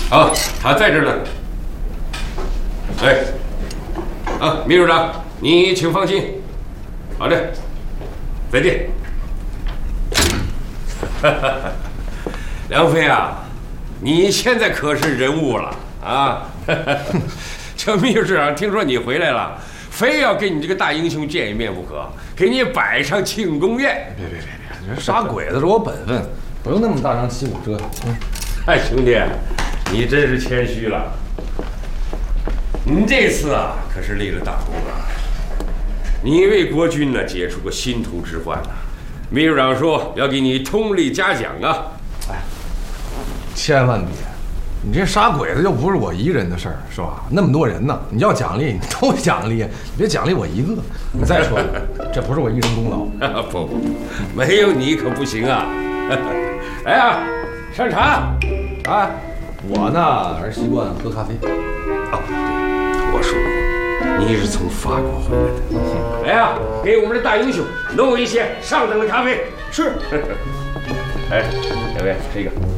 好，他在这儿呢。哎，啊，秘书长，你请放心。好的，再见。梁飞啊，你现在可是人物了啊！这秘书长听说你回来了，非要跟你这个大英雄见一面不可，给你摆上庆功宴。 别，这杀鬼子是我本分，不用那么大张旗鼓折腾。 哎，兄弟，你真是谦虚了。你这次啊，可是立了大功啊！你为国军呢解除过心头之患呐。秘书长说要给你通力嘉奖啊！ 哎，千万别！你这杀鬼子又不是我一个人的事儿，是吧？那么多人呢，你要奖励你都奖励，你别奖励我一个。你再说，这不是我一人功劳。 不，没有你可不行啊！来啊，上茶！ 啊，我呢还是习惯喝咖啡。 哦，我说过，你是从法国回来的。来啊，给我们的大英雄弄一些上等的咖啡。 是。 哎，两位吃一个。